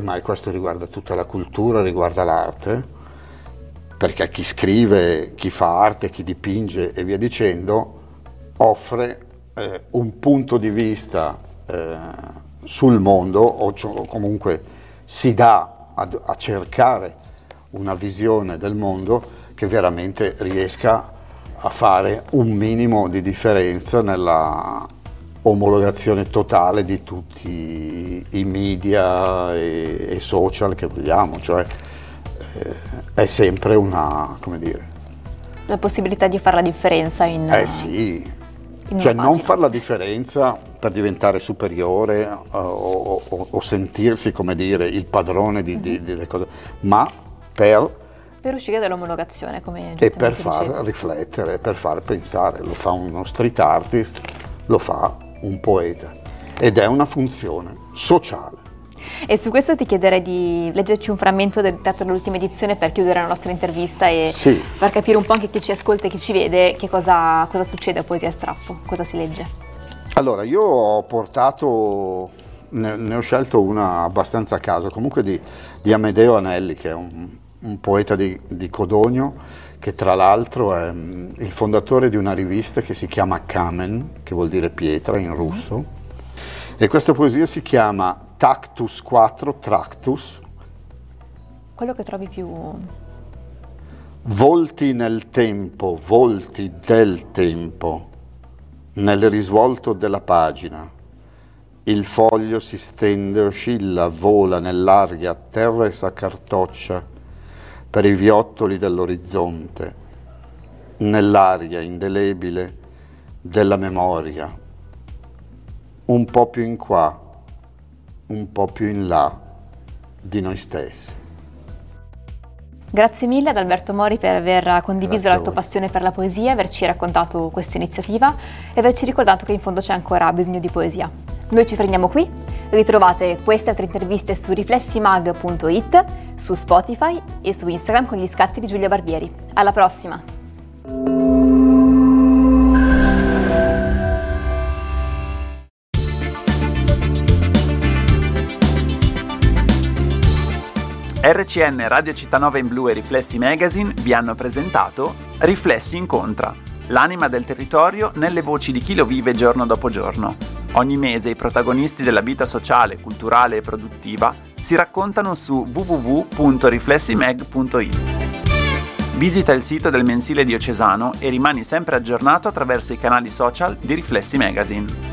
ma questo riguarda tutta la cultura, riguarda l'arte, perché chi scrive, chi fa arte, chi dipinge e via dicendo, offre un punto di vista sul mondo, o comunque si dà a cercare una visione del mondo che veramente riesca a fare un minimo di differenza nella omologazione totale di tutti i media e social che vogliamo, cioè è sempre una, come dire, la possibilità di fare la differenza in sì, in cioè una non pagina. fare la differenza per diventare superiore o sentirsi, come dire, il padrone delle cose, ma per uscire dall'omologazione, come e per giustamente far dicevi. riflettere, per far pensare. Lo fa uno street artist, lo fa un poeta, ed è una funzione sociale. E su questo ti chiederei di leggerci un frammento del teatro dell'ultima edizione per chiudere la nostra intervista e Sì. per capire un po' anche chi ci ascolta e chi ci vede che cosa succede a Poesia a Strappo, cosa si legge. Allora, io ho portato, ne ho scelto una abbastanza a caso, comunque di Amedeo Anelli, che è un poeta di Codogno, che tra l'altro è il fondatore di una rivista che si chiama Kamen, che vuol dire pietra in russo, e questa poesia si chiama Tactus 4 Tractus. Quello che trovi più... Volti nel tempo, volti del tempo, nel risvolto della pagina, il foglio si stende, oscilla, vola nell'aria, terra e s'accartoccia per i viottoli dell'orizzonte, nell'aria indelebile della memoria, un po' più in qua, un po' più in là di noi stessi. Grazie mille ad Alberto Mori per aver condiviso Grazie la a tua voi. passione per la poesia, averci raccontato questa iniziativa e averci ricordato che in fondo c'è ancora bisogno di poesia. Noi ci fermiamo qui, ritrovate queste altre interviste su riflessimag.it, su Spotify e su Instagram con gli scatti di Giulia Barbieri. Alla prossima! RCN Radio Città in Blu e Riflessi Magazine vi hanno presentato Riflessi Incontra, l'anima del territorio nelle voci di chi lo vive giorno dopo giorno. Ogni mese i protagonisti della vita sociale, culturale e produttiva si raccontano su www.riflessimag.it. Visita il sito del mensile diocesano e rimani sempre aggiornato attraverso i canali social di Riflessi Magazine.